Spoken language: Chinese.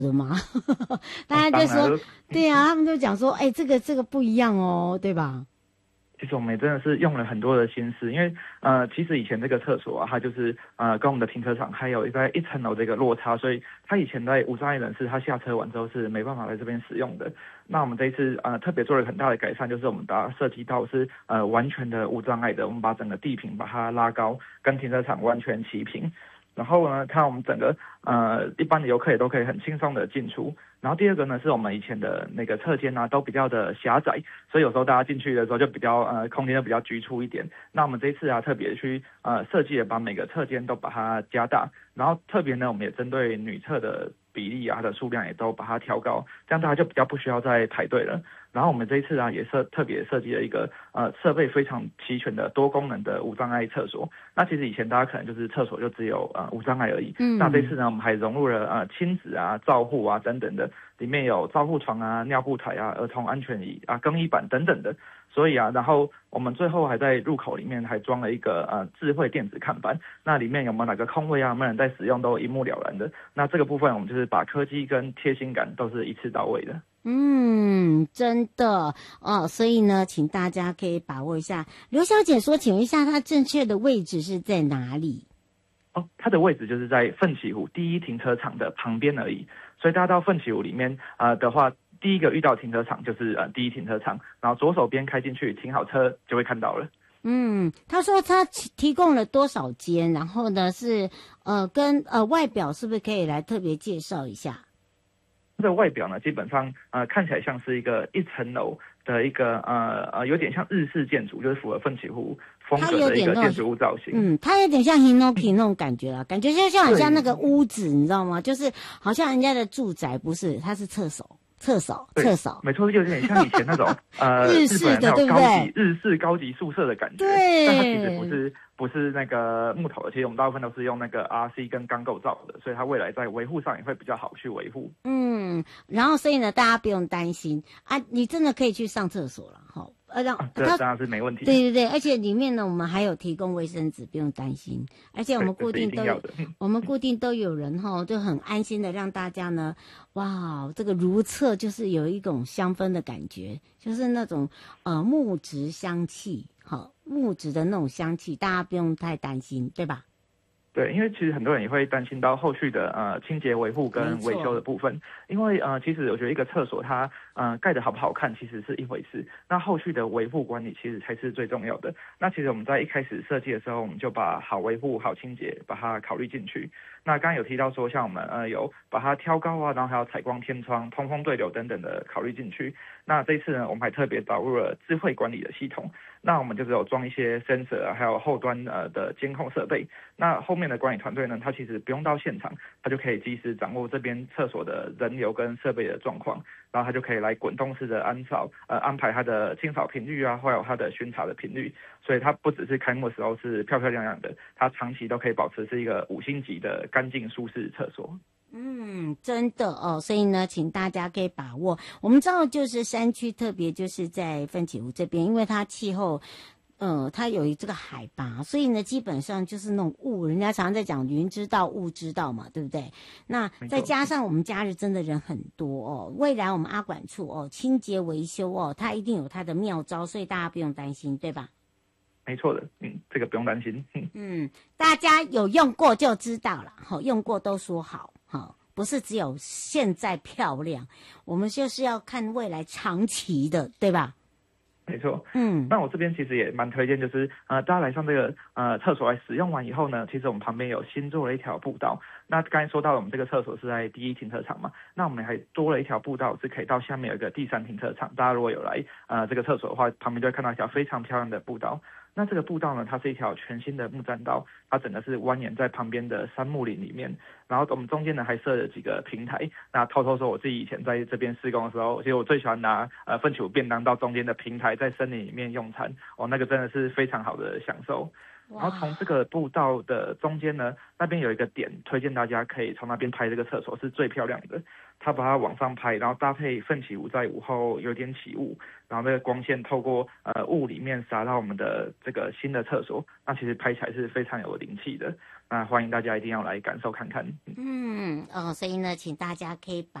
的嘛，大家就说，对啊，他们就讲说，这个不一样哦，对吧？ 其实我们也真的是用了很多的心思，因为其实以前这个厕所啊，它就是跟我们的停车场还有在一层楼这个落差，所以它以前在无障碍人士他下车完之后是没办法来这边使用的。那我们这一次特别做了很大的改善，就是我们把它设计到是完全的无障碍的，我们把整个地坪把它拉高，跟停车场完全齐平。然后呢，看我们整个一般的游客也都可以很轻松的进出。然后第二个呢，是我们以前的那个侧间啊，都比较的狭窄，所以有时候大家进去的时候就比较空间就比较局促一点。那我们这一次啊，特别去设计了把每个侧间都把它加大，然后特别呢，我们也针对女厕的比例啊，它的数量也都把它调高，这样大家就比较不需要再排队了。然后我们这一次啊，也特别设计了一个设备非常齐全的多功能的无障碍厕所。那其实以前大家可能就是厕所就只有无障碍而已，那这次呢，我们还融入了亲子啊、照护啊等等的，里面有照护床啊、尿布台啊、儿童安全椅啊、更衣板等等的。所以啊，然后我们最后还在入口里面还装了一个智慧电子看板，那里面有没有哪个空位啊，有没有人在使用都一目了然的。那这个部分我们就是把科技跟贴心感都是一次到位的。 真的哦，所以呢，请大家可以把握一下。刘小姐说，请问一下，它正确的位置是在哪里？ 哦，它的位置就是在奋起湖第一停车场的旁边而已，所以大家到奋起湖里面的话，第一个遇到停车场就是第一停车场，然后左手边开进去停好车就会看到了。 他说他提供了多少间，然后呢是跟外表是不是可以来特别介绍一下？ 它的外表呢，基本上看起来像是一层楼的一个有点像日式建筑，就是符合奋起湖风格的一个建筑物造型。 它有点像 Hinoki 那种感觉啦，感觉就像很像那个屋子，你知道吗？就是好像人家的住宅，不是，它是厕所， 没错，有点像以前那种日式的，对不对？ 日式高级宿舍的感觉。 对， 但它其实不是那个木头的，其实我们大部分都是用那个 RC 跟钢构造的，所以它未来在维护上也会比较好去维护。 然后所以呢，大家不用担心啊，你真的可以去上厕所了，哈。 这当然是没问题。 对，而且里面呢，我们还有提供卫生纸，不用担心。而且我们固定都有人哈，就很安心的让大家呢，哇，这个如厕就是有一种香氛的感觉，就是那种木质香气，木质的那种香气，大家不用太担心，对吧？ 对，因为其实很多人也会担心到后续的清洁维护跟维修的部分，因为其实我觉得一个厕所它盖得好不好看其实是一回事，那后续的维护管理其实才是最重要的。那其实我们在一开始设计的时候，我们就把好维护、好清洁把它考虑进去。那刚刚有提到说，像我们有把它挑高啊，然后还有采光天窗、通风对流等等的考虑进去。那这一次呢，我们还特别导入了智慧管理的系统。那我们就是有装一些 sensor 啊，还有后端的监控设备。那后面的管理团队呢，他其实不用到现场，他就可以及时掌握这边厕所的人流跟设备的状况，然后他就可以来滚动式的安排它的清扫频率啊，或有它的巡查的频率。所以它不只是开幕的时候是漂漂亮亮的，它长期都可以保持是一个5星级的干净舒适厕所。 真的哦，所以呢，请大家可以把握。我们知道，就是山区，特别就是在奋起湖这边，因为它气候，它有这个海拔，所以呢，基本上就是那种雾，人家常常在讲云知道雾知道嘛，对不对？那再加上我们假日真的人很多哦，未来我们阿管处清洁维修它一定有它的妙招，所以大家不用担心，对吧？ 没错的，这个不用担心。 大家有用过就知道了，用过都说好，不是只有现在漂亮，我们就是要看未来长期的，对吧？ 没错，那我这边其实也蛮推荐，就是大家来上这个厕所来使用完以后呢，其实我们旁边有新做了一条步道。那刚才说到了我们这个厕所是在第一停车场嘛，那我们还多了一条步道是可以到下面有一个第3停车场。大家如果有来这个厕所的话，旁边就会看到一条非常漂亮的步道。那这个步道呢，它是一条全新的木栈道，它整个是蜿蜒在旁边的杉木林里面。然后我们中间呢还设了几个平台。那偷偷说，我自己以前在这边施工的时候，其实我最喜欢拿奋起湖便当到中间的平台，在森林里面用餐。那个真的是非常好的享受。然后从这个步道的中间呢，那边有一个点，推荐大家可以从那边拍这个厕所是最漂亮的。他把它往上拍，然后搭配奋起湖在午后有点起雾，然后那个光线透过雾里面洒到我们的这个新的厕所，那其实拍起来是非常有灵气的。 那欢迎大家一定要来感受看看。 所以呢，请大家可以把